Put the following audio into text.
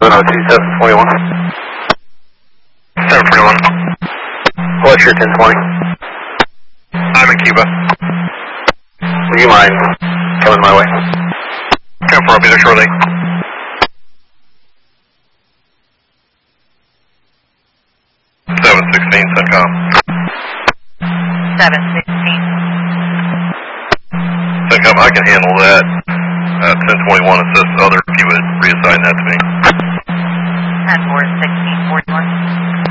721. 721. What's your 1020? I'm in Cuba. Would you mind coming my way? Come for, I'll be there shortly. 716, CENTCOM. 716. CENTCOM, I can handle that. 1021 assist other if you would reassign that to me. 10-4, 1641.